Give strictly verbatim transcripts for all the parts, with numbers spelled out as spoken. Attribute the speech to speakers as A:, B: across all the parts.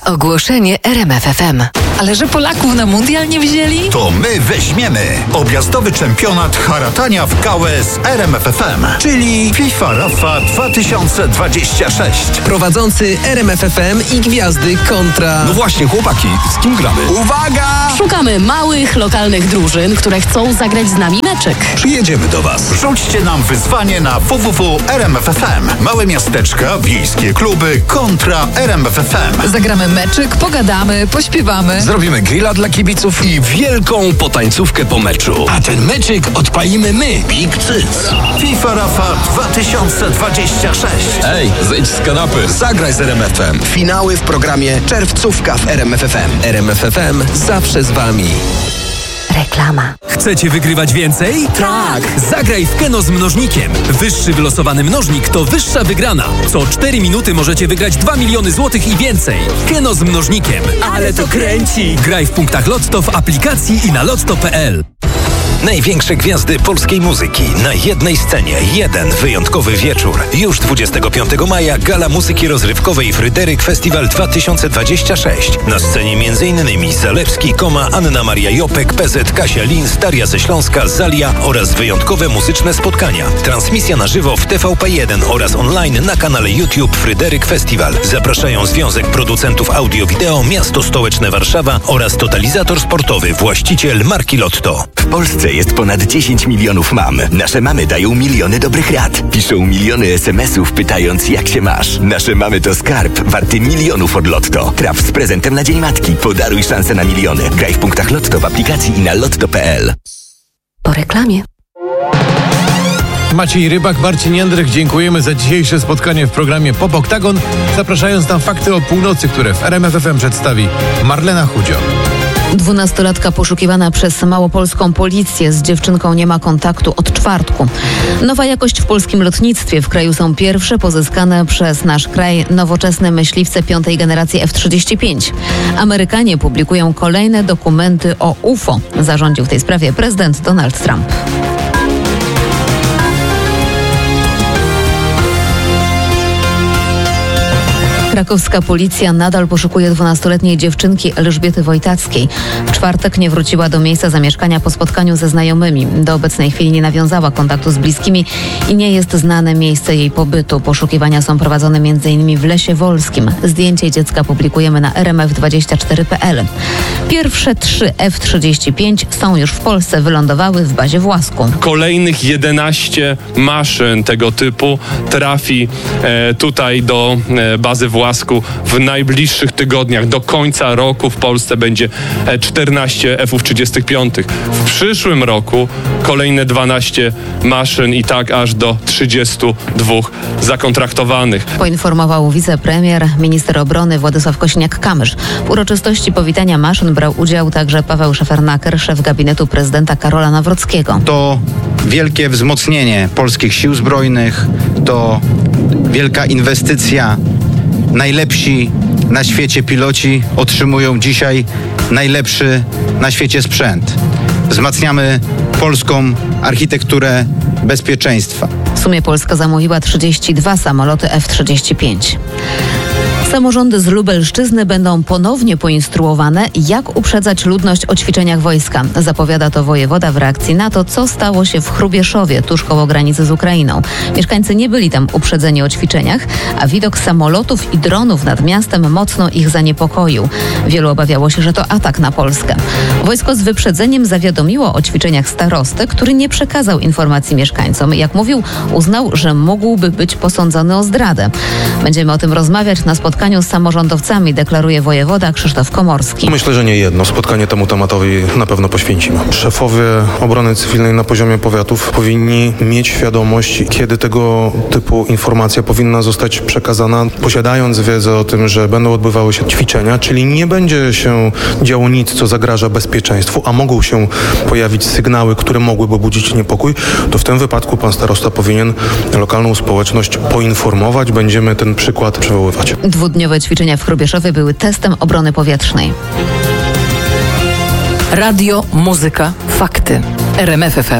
A: Ogłoszenie R M F F M.
B: Ale że Polaków na mundial nie wzięli?
C: To my weźmiemy objazdowy czempionat haratania w K Ł S R M F F M, czyli FIFA Rafa dwa tysiące dwadzieścia sześć.
D: Prowadzący R M F F M i gwiazdy kontra...
E: No właśnie, chłopaki, z kim gramy?
D: Uwaga!
B: Szukamy małych, lokalnych drużyn, które chcą zagrać z nami meczek.
E: Przyjedziemy do was.
C: Rzućcie nam wyzwanie na w w w kropka r m f f m. Małe miasteczka, wiejskie kluby kontra R M F F M.
B: Zagramy meczyk, pogadamy, pośpiewamy.
E: Zrobimy grilla dla kibiców i wielką potańcówkę po meczu.
F: A ten meczyk odpalimy my, Big Cyc.
C: FIFA Rafa dwa tysiące dwadzieścia sześć.
E: Ej, zejdź z kanapy, zagraj z R M F F M.
D: Finały w programie Czerwcówka w R M F F M. R M F F M zawsze z wami.
A: Reklama.
G: Chcecie wygrywać więcej?
B: Tak!
G: Zagraj w Keno z mnożnikiem. Wyższy wylosowany mnożnik to wyższa wygrana. Co cztery minuty możecie wygrać dwa miliony złotych i więcej. Keno z mnożnikiem.
B: Ale to kręci!
G: Graj w punktach Lotto, w aplikacji i na lotto kropka p l.
H: Największe gwiazdy polskiej muzyki na jednej scenie. Jeden wyjątkowy wieczór. Już dwudziestego piątego maja Gala Muzyki Rozrywkowej Fryderyk Festiwal dwa tysiące dwadzieścia sześć. Na scenie m.in. Zalewski, Koma, Anna Maria Jopek, P Z, Kasia Lins, Daria ze Śląska, Zalia oraz wyjątkowe muzyczne spotkania. Transmisja na żywo w T V P jeden oraz online na kanale YouTube Fryderyk Festiwal. Zapraszają Związek Producentów Audio-Wideo, Miasto Stołeczne Warszawa oraz Totalizator Sportowy, właściciel marki Lotto.
I: W Polsce jest ponad dziesięć milionów mam. Nasze mamy dają miliony dobrych rad. Piszą miliony es em esów pytając, jak się masz. Nasze mamy to skarb warty milionów od Lotto. Traf z prezentem na Dzień Matki. Podaruj szansę na miliony. Graj w punktach Lotto w aplikacji i na lotto kropka p l.
A: Po reklamie.
J: Maciej Rybak, Marcin Jędrek, dziękujemy za dzisiejsze spotkanie w programie Pop Oktagon, zapraszając na fakty o północy, które w R M F F M przedstawi Marlena Chudzio.
B: Dwunastolatka poszukiwana przez małopolską policję. Z dziewczynką nie ma kontaktu od czwartku. Nowa jakość w polskim lotnictwie. W kraju są pierwsze pozyskane przez nasz kraj nowoczesne myśliwce piątej generacji F trzydzieści pięć. Amerykanie publikują kolejne dokumenty o U F O. Zarządził w tej sprawie prezydent Donald Trump. Krakowska policja nadal poszukuje dwunastoletniej dziewczynki Elżbiety Wojtackiej. W czwartek nie wróciła do miejsca zamieszkania po spotkaniu ze znajomymi. Do obecnej chwili nie nawiązała kontaktu z bliskimi i nie jest znane miejsce jej pobytu. Poszukiwania są prowadzone między innymi w Lesie Wolskim. Zdjęcie dziecka publikujemy na r m f dwadzieścia cztery kropka p l. Pierwsze trzy F trzydzieści pięć są już w Polsce, wylądowały w bazie w Łasku.
K: Kolejnych jedenaście maszyn tego typu trafi e, tutaj do e, bazy w Łasku w najbliższych tygodniach. Do końca roku w Polsce będzie czternaście F trzydzieści pięć. W przyszłym roku kolejne dwanaście maszyn i tak aż do trzydziestu dwóch zakontraktowanych.
B: Poinformował wicepremier, minister obrony Władysław Kosiniak-Kamysz. W uroczystości powitania maszyn brał udział także Paweł Szefernaker, szef gabinetu prezydenta Karola Nawrockiego.
L: To wielkie wzmocnienie polskich sił zbrojnych, to wielka inwestycja. Najlepsi na świecie piloci otrzymują dzisiaj najlepszy na świecie sprzęt. Wzmacniamy polską architekturę bezpieczeństwa.
B: W sumie Polska zamówiła trzydzieści dwa samoloty F trzydzieści pięć. Samorządy z Lubelszczyzny będą ponownie poinstruowane, jak uprzedzać ludność o ćwiczeniach wojska. Zapowiada to wojewoda w reakcji na to, co stało się w Chrubieszowie, tuż koło granicy z Ukrainą. Mieszkańcy nie byli tam uprzedzeni o ćwiczeniach, a widok samolotów i dronów nad miastem mocno ich zaniepokoił. Wielu obawiało się, że to atak na Polskę. Wojsko z wyprzedzeniem zawiadomiło o ćwiczeniach starostę, który nie przekazał informacji mieszkańcom. Jak mówił, uznał, że mógłby być posądzony o zdradę. Będziemy o tym rozmawiać na spotkaniu z samorządowcami, deklaruje wojewoda Krzysztof Komorski.
M: Myślę, że nie jedno spotkanie temu tematowi na pewno poświęcimy. Szefowie obrony cywilnej na poziomie powiatów powinni mieć świadomość, kiedy tego typu informacja powinna zostać przekazana, posiadając wiedzę o tym, że będą odbywały się ćwiczenia, czyli nie będzie się działo nic, co zagraża bezpieczeństwu, a mogą się pojawić sygnały, które mogłyby budzić niepokój, to w tym wypadku pan starosta powinien lokalną społeczność poinformować. Będziemy ten przykład przywoływać.
B: Dwudniowe ćwiczenia w Chrubieszowie były testem obrony powietrznej.
A: Radio, muzyka, fakty. R M F F M.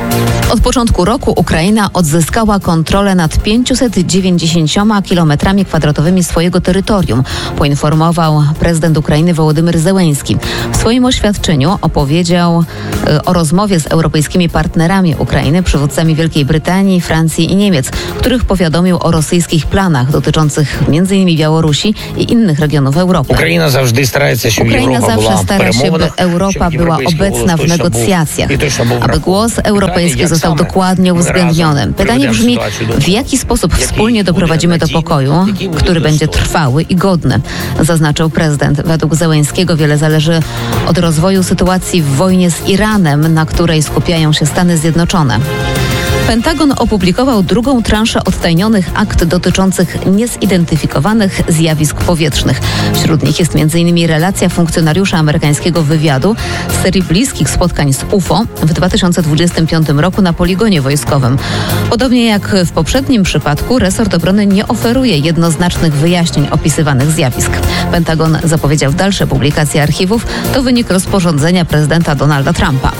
B: Od początku roku Ukraina odzyskała kontrolę nad pięćset dziewięćdziesięcioma kilometrami kwadratowymi swojego terytorium, poinformował prezydent Ukrainy Wołodymyr Zełenski. W swoim oświadczeniu opowiedział y, o rozmowie z europejskimi partnerami Ukrainy, przywódcami Wielkiej Brytanii, Francji i Niemiec, których powiadomił o rosyjskich planach dotyczących między innymi Białorusi i innych regionów Europy.
F: Ukraina zawsze stara się,
B: Ukraina zawsze stara się, by Europa była obecna w negocjacjach, aby głos europejski został dokładnie uwzględniony. Pytanie brzmi, w jaki sposób wspólnie doprowadzimy do pokoju, który będzie trwały i godny, zaznaczył prezydent. Według Zełenskiego wiele zależy od rozwoju sytuacji w wojnie z Iranem, na której skupiają się Stany Zjednoczone. Pentagon opublikował drugą transzę odtajnionych akt dotyczących niezidentyfikowanych zjawisk powietrznych. Wśród nich jest między innymi relacja funkcjonariusza amerykańskiego wywiadu z serii bliskich spotkań z U F O w dwa tysiące dwudziestym piątym roku na poligonie wojskowym. Podobnie jak w poprzednim przypadku, resort obrony nie oferuje jednoznacznych wyjaśnień opisywanych zjawisk. Pentagon zapowiedział dalsze publikacje archiwów. To wynik rozporządzenia prezydenta Donalda Trumpa.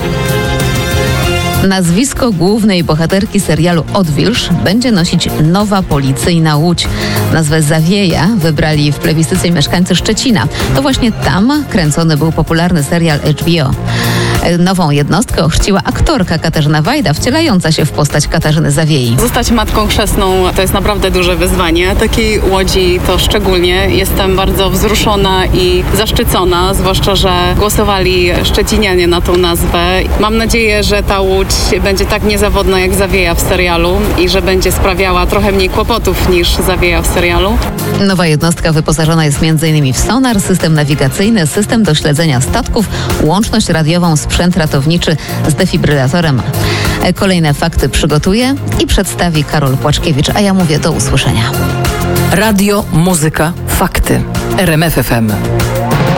B: Nazwisko głównej bohaterki serialu Odwilż będzie nosić nowa policyjna łódź. Nazwę Zawieja wybrali w plebiscycie mieszkańcy Szczecina. To właśnie tam kręcony był popularny serial H B O. Nową jednostkę ochrzciła aktorka Katarzyna Wajda, wcielająca się w postać Katarzyny Zawiei.
N: Zostać matką chrzestną to jest naprawdę duże wyzwanie. Takiej łodzi to szczególnie. Jestem bardzo wzruszona i zaszczycona, zwłaszcza, że głosowali szczecinianie na tą nazwę. Mam nadzieję, że ta łódź będzie tak niezawodna jak Zawieja w serialu i że będzie sprawiała trochę mniej kłopotów niż Zawieja w serialu.
B: Nowa jednostka wyposażona jest między innymi w sonar, system nawigacyjny, system do śledzenia statków, łączność radiową, sprzęt ratowniczy z defibrylatorem. Kolejne fakty przygotuje i przedstawi Karol Płaczkiewicz, a ja mówię do usłyszenia.
O: Radio, muzyka, fakty. R M F F M.